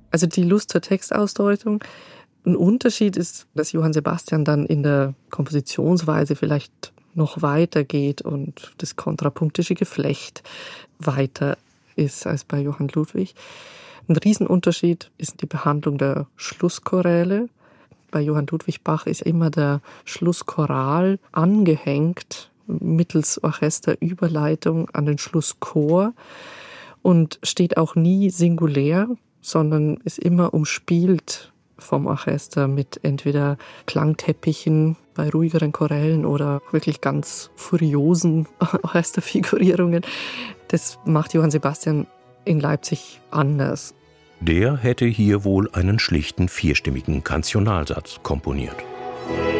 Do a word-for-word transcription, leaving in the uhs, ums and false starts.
Also die Lust zur Textausdeutung. Ein Unterschied ist, dass Johann Sebastian dann in der Kompositionsweise vielleicht noch weitergeht und das kontrapunktische Geflecht weiter ist als bei Johann Ludwig. Ein Riesenunterschied ist die Behandlung der Schlusschoräle. Bei Johann Ludwig Bach ist immer der Schlusschoral angehängt mittels Orchesterüberleitung an den Schlusschor und steht auch nie singulär, sondern ist immer umspielt vom Orchester mit entweder Klangteppichen bei ruhigeren Chorälen oder wirklich ganz furiosen Orchesterfigurierungen. Das macht Johann Sebastian in Leipzig anders. Der hätte hier wohl einen schlichten vierstimmigen Kantionalsatz komponiert.